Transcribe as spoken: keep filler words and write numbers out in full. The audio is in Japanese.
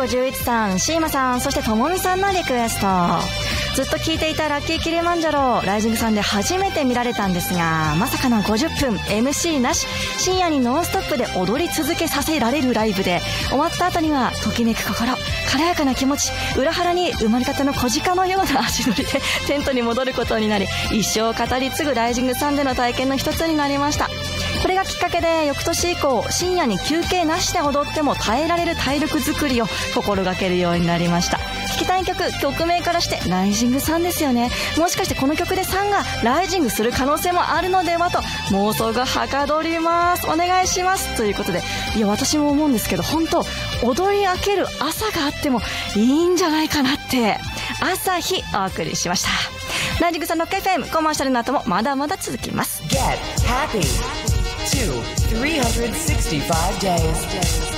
こじゅういちさん、シーマさん、そしてともみさんのリクエスト。ずっと聞いていたラッキーキリマンジャロ、ライジングさんで初めて見られたんですが、まさかのごじゅっぷん エムシー なし、深夜にノンストップで踊り続けさせられるライブで、終わった後にはときめく心、軽やかな気持ち、裏腹に生まれたての小鹿のような足取りでテントに戻ることになり、一生語り継ぐライジングさんでの体験の一つになりました。これがきっかけで翌年以降、深夜に休憩なしで踊っても耐えられる体力作りを心がけるようになりました。聴きたい曲、曲名からしてライジングさんですよね。もしかしてこの曲でさんがライジングする可能性もあるのではと妄想がはかどります。お願いしますということで、いや私も思うんですけど、本当踊り明ける朝があってもいいんじゃないかなって。朝日お送りしました。ライジングさんロック エフエム コマーシャルの後もまだまだ続きます。 Get happy to three hundred sixty-five days